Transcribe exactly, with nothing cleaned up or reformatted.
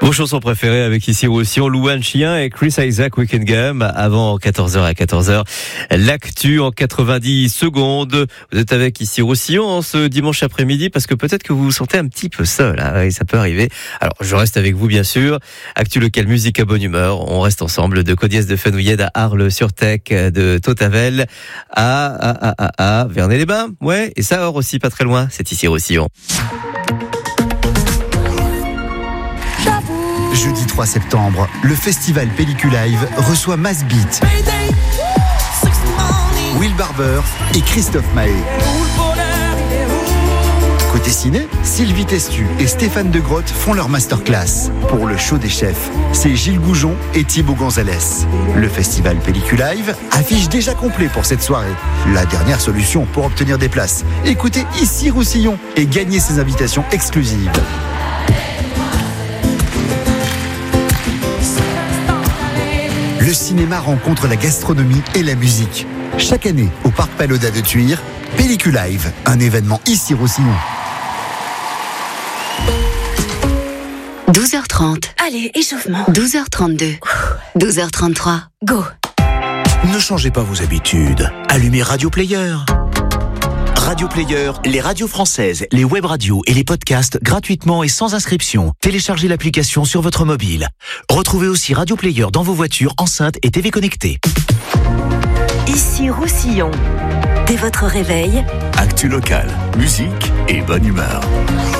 Vos chansons préférées avec ici Roussillon, Louane Chien et Chris Isaac Weekend Game. Avant quatorze heures à quatorze heures, l'actu en quatre-vingt-dix secondes. Vous êtes avec ici Roussillon ce dimanche après-midi parce que peut-être que vous vous sentez un petit peu seul. Hein, et ça peut arriver. Alors je reste avec vous bien sûr. Actu local, musique à bonne humeur. On reste ensemble de Codiès de Fenouillède à Arles-sur-Tech, de Tautavel à, à, à, à, à Vernet-les-Bains. Ouais, et Sahorre aussi pas très loin. C'est ici Roussillon. Jeudi trois septembre, le festival Pellicule Live reçoit Mass Beat, Will Barber et Christophe Maé. Côté ciné, Sylvie Testu et Stéphane de Grotte font leur masterclass. Pour le show des chefs, c'est Gilles Goujon et Thibaut Gonzalez. Le festival Pellicule Live affiche déjà complet pour cette soirée. La dernière solution pour obtenir des places, écoutez ici Roussillon et gagnez ces invitations exclusives. Le cinéma rencontre la gastronomie et la musique. Chaque année, au Parc Pagoda de Thuir, Pellicule Live, un événement ici Roussillon. douze heures trente. Allez, échauffement. douze heures trente-deux. douze heures trente-trois. Go. Ne changez pas vos habitudes. Allumez Radio Player. Radio Player, les radios françaises, les web radios et les podcasts gratuitement et sans inscription. Téléchargez l'application sur votre mobile. Retrouvez aussi Radio Player dans vos voitures, enceintes et T V connectées. Ici Roussillon. Dès votre réveil, Actu local, musique et bonne humeur.